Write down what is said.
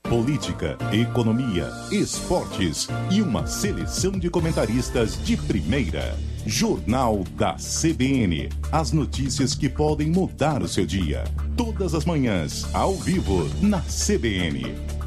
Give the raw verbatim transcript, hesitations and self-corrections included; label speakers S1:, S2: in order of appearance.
S1: política, economia, esportes e uma seleção de comentaristas de primeira. Jornal da C B N. As notícias que podem mudar o seu dia. Todas as manhãs, ao vivo, na C B N.